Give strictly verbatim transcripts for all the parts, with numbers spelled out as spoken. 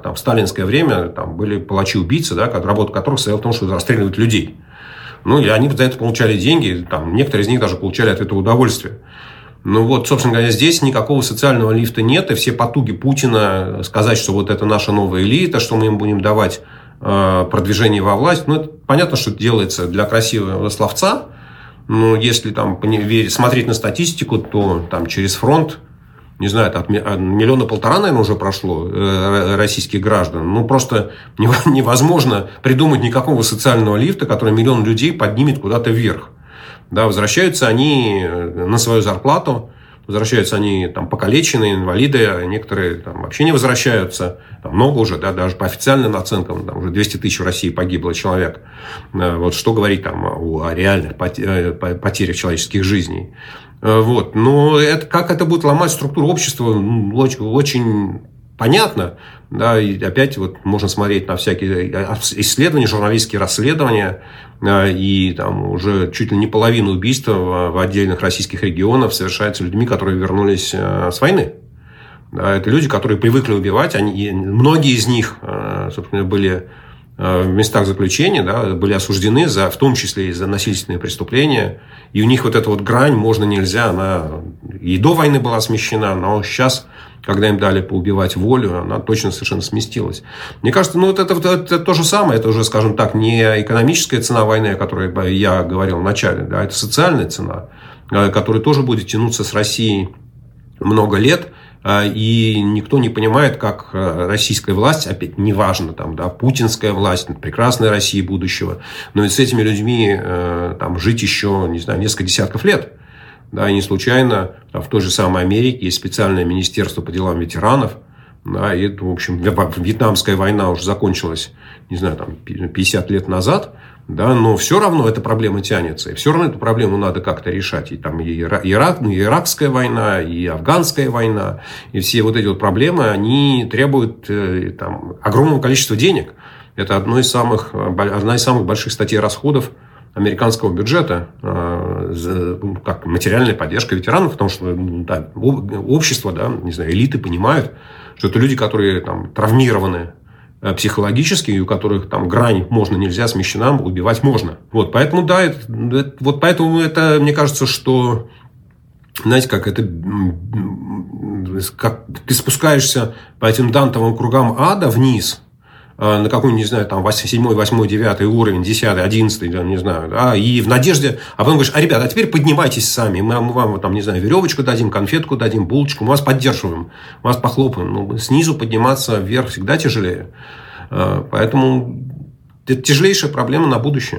там, в сталинское время там, были палачи-убийцы, да, работа которых состояла в том, что расстреливать людей. Ну, и они за это получали деньги, там, некоторые из них даже получали от этого удовольствие. Ну, вот, собственно говоря, здесь никакого социального лифта нет, и все потуги Путина сказать, что вот это наша новая элита, что мы им будем давать э, продвижение во власть, ну, это понятно, что это делается для красивого словца, но если там смотреть на статистику, то там через фронт, не знаю, от миллиона полтора, наверное, уже прошло э, российских граждан. Ну, просто невозможно придумать никакого социального лифта, который миллион людей поднимет куда-то вверх. Да, возвращаются они на свою зарплату, возвращаются они там, покалеченные, инвалиды, а некоторые там, вообще не возвращаются. Там много уже, да, даже по официальным оценкам, там, уже двести тысяч в России погибло человек. Вот что говорить там, о, о реальных потерях человеческих жизней. Вот. Но это, как это будет ломать структуру общества, очень, очень понятно. Да, и опять вот можно смотреть на всякие исследования, журналистские расследования, и там уже чуть ли не половина убийств в отдельных российских регионах совершается людьми, которые вернулись с войны. Да, это люди, которые привыкли убивать, они, многие из них, собственно, были в местах заключения, да, были осуждены, за, в том числе и за насильственные преступления. И у них вот эта вот грань можно-нельзя, она и до войны была смещена, но сейчас, когда им дали поубивать волю, она точно совершенно сместилась. Мне кажется, ну, это, это, это, это то же самое. Это уже, скажем так, не экономическая цена войны, о которой я говорил в начале, да, это социальная цена, которая тоже будет тянуться с Россией много лет. И никто не понимает, как российская власть, опять неважно, там, да, путинская власть, прекрасная Россия будущего, но и с этими людьми там, жить еще, не знаю, несколько десятков лет. Да, и не случайно там, в той же самой Америке есть специальное министерство по делам ветеранов. Да, и это, в общем, Вьетнамская война уже закончилась, не знаю, там, пятьдесят лет назад. Да, но все равно эта проблема тянется. И все равно эту проблему надо как-то решать. И там и Ирак, ну, и Иракская война, и Афганская война. И все вот эти вот проблемы, они требуют там, огромного количества денег. Это одно из самых, одна из самых больших статей расходов американского бюджета, как материальная поддержка ветеранов, потому что да, общество, да, не знаю, элиты понимают, что это люди, которые там, травмированы психологически, и у которых там грань можно-нельзя смещена, убивать можно. Вот, поэтому, да, это, это, вот поэтому это, мне кажется, что, знаете, как это, как ты спускаешься по этим дантовым кругам ада вниз, на какой-нибудь, не знаю, там, седьмой, восьмой, девятый уровень, десятый, одиннадцатый, не знаю, да, и в надежде, а потом говоришь, а, ребята, а теперь поднимайтесь сами, мы вам, там, не знаю, веревочку дадим, конфетку дадим, булочку, мы вас поддерживаем, мы вас похлопаем. Ну, снизу подниматься вверх всегда тяжелее. Поэтому это тяжелейшая проблема на будущее.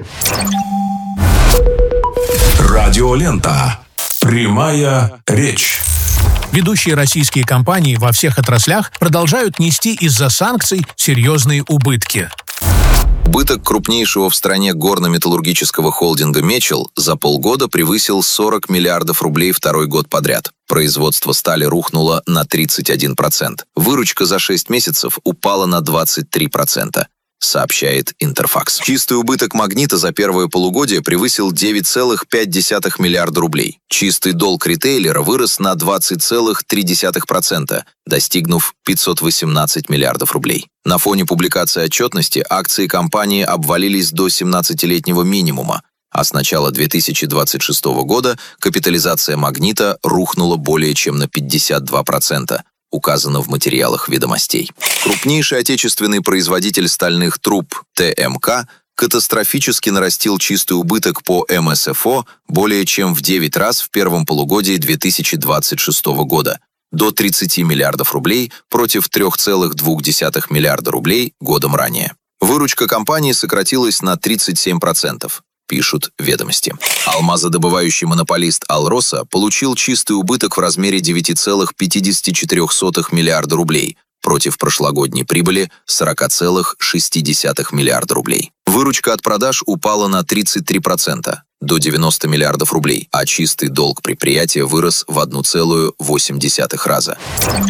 Радиолента. Прямая речь. Ведущие российские компании во всех отраслях продолжают нести из-за санкций серьезные убытки. Убыток крупнейшего в стране горно-металлургического холдинга «Мечел» за полгода превысил сорок миллиардов рублей второй год подряд. Производство стали рухнуло на тридцать один процент. Выручка за шесть месяцев упала на двадцать три процента. Сообщает Интерфакс. Чистый убыток «Магнита» за первое полугодие превысил девять целых пять десятых миллиарда рублей. Чистый долг ритейлера вырос на двадцать целых три десятых процента, достигнув пятьсот восемнадцать миллиардов рублей. На фоне публикации отчетности акции компании обвалились до семнадцатилетнего минимума, а с начала две тысячи двадцать шестого года капитализация «Магнита» рухнула более чем на пятьдесят два процента. Указано в материалах «Ведомостей». Крупнейший отечественный производитель стальных труб ТМК катастрофически нарастил чистый убыток по эм эс эф о более чем в девять раз в первом полугодии две тысячи двадцать шестого года, до тридцати миллиардов рублей против трёх целых двух десятых миллиарда рублей годом ранее. Выручка компании сократилась на тридцать семь процентов. Пишут «Ведомости». Алмазодобывающий монополист «Алроса» получил чистый убыток в размере девять целых пятьдесят четыре сотых миллиарда рублей против прошлогодней прибыли сорок целых шесть десятых миллиарда рублей. Выручка от продаж упала на тридцать три процента, до девяноста миллиардов рублей, а чистый долг предприятия вырос в одна целая восемь десятых раза.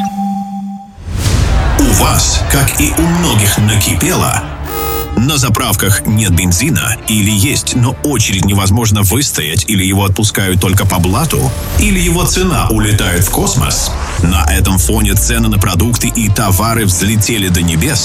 У вас, как и у многих, накипело. На заправках нет бензина, или есть, но очередь невозможно выстоять, или его отпускают только по блату, или его цена улетает в космос. На этом фоне цены на продукты и товары взлетели до небес.